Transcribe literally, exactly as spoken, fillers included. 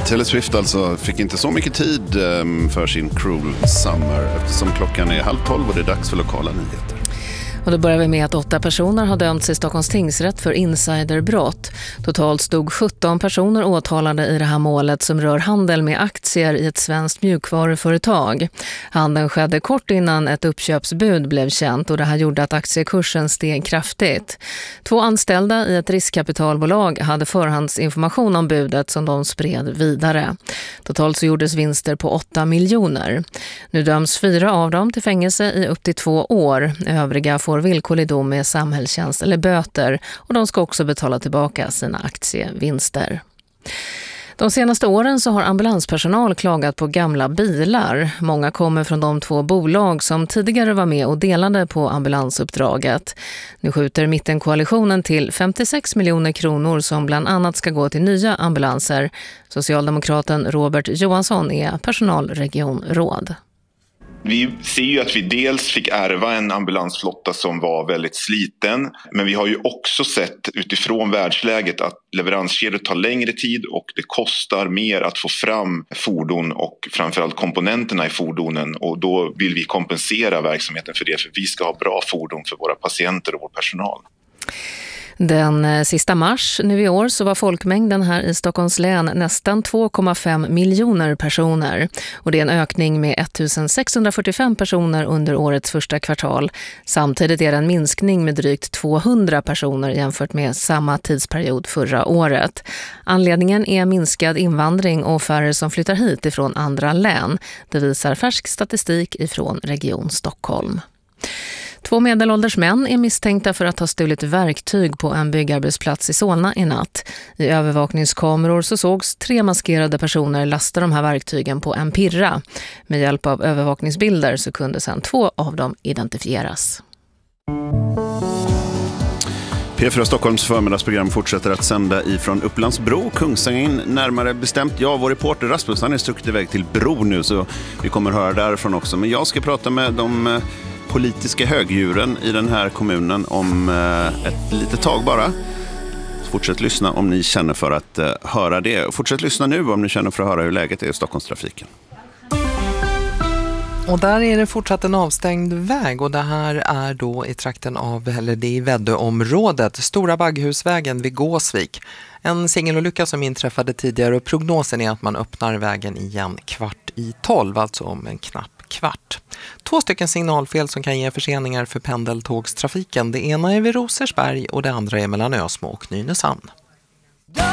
Taylor Swift alltså fick inte så mycket tid för sin Cruel Summer eftersom klockan är halv tolv och det är dags för lokala nyheter. Och då börjar vi med att åtta personer har dömts i Stockholms tingsrätt för insiderbrott. Totalt stod sjutton personer åtalade i det här målet som rör handel med aktier i ett svenskt mjukvaruföretag. Handeln skedde kort innan ett uppköpsbud blev känt och det här gjorde att aktiekursen steg kraftigt. Två anställda i ett riskkapitalbolag hade förhandsinformation om budet som de spred vidare. Totalt så gjordes vinster på åtta miljoner. Nu döms fyra av dem till fängelse i upp till två år. Övriga får villkorlig dom med samhällstjänst eller böter och de ska också betala tillbaka sina aktievinster. De senaste åren så har ambulanspersonal klagat på gamla bilar. Många kommer från de två bolag som tidigare var med och delade på ambulansuppdraget. Nu skjuter mittenkoalitionen till femtiosex miljoner kronor som bland annat ska gå till nya ambulanser. Socialdemokraten Robert Johansson är personalregionråd. Vi ser ju att vi dels fick ärva en ambulansflotta som var väldigt sliten. Men vi har ju också sett utifrån världsläget att leveranskedjor tar längre tid och det kostar mer att få fram fordon och framförallt komponenterna i fordonen. Och då vill vi kompensera verksamheten för det, för vi ska ha bra fordon för våra patienter och vår personal. Den sista mars nu i år så var folkmängden här i Stockholms län nästan två komma fem miljoner personer. Och det är en ökning med ettusensexhundrafyrtiofem personer under årets första kvartal. Samtidigt är det en minskning med drygt tvåhundra personer jämfört med samma tidsperiod förra året. Anledningen är minskad invandring och färre som flyttar hit ifrån andra län. Det visar färsk statistik ifrån Region Stockholm. Två medelålders män är misstänkta för att ha stulit verktyg på en byggarbetsplats i Solna i natt. I övervakningskameror så sågs tre maskerade personer lasta de här verktygen på en pirra. Med hjälp av övervakningsbilder så kunde sedan två av dem identifieras. P fyra Stockholms förmiddagsprogram fortsätter att sända ifrån Upplandsbro, Kungsängen närmare bestämt. Ja, vår reporter Rasmus han är stuckit iväg till Bro nu så vi kommer höra därifrån också. Men jag ska prata med de politiska högdjuren i den här kommunen om ett litet tag bara. Fortsätt lyssna om ni känner för att höra det. Fortsätt lyssna nu om ni känner för att höra hur läget är i Stockholmstrafiken. Och där är det fortsatt en avstängd väg och det här är då i trakten av, eller det är i Väddöområdet, Stora Bagghusvägen vid Gåsvik. En singelolycka som inträffade tidigare och prognosen är att man öppnar vägen igen kvart i tolv, alltså om en knapp kvart. Två stycken signalfel som kan ge förseningar för pendeltågstrafiken. Det ena är vid Rosersberg och det andra är mellan Ösmo och Nynäshamn.